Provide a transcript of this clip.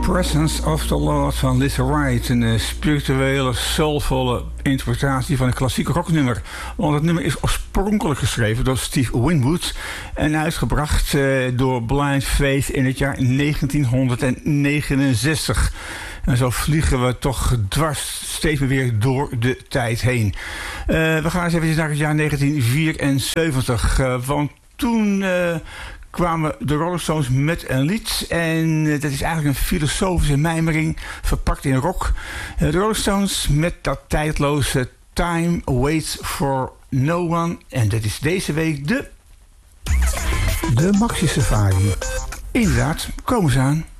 Presence of the Lord van Lisa Wright. Een spirituele, soulvolle interpretatie van een klassieke rocknummer. Want het nummer is oorspronkelijk geschreven door Steve Winwood en uitgebracht door Blind Faith in het jaar 1969. En zo vliegen we toch dwars steeds weer door de tijd heen. We gaan eens even naar het jaar 1974. Want toen kwamen de Rolling Stones met een lied. En dat is eigenlijk een filosofische mijmering verpakt in rock. De Rolling Stones met dat tijdloze Time Waits for No One. En dat is deze week de Maxi Safari. Inderdaad, komen ze aan.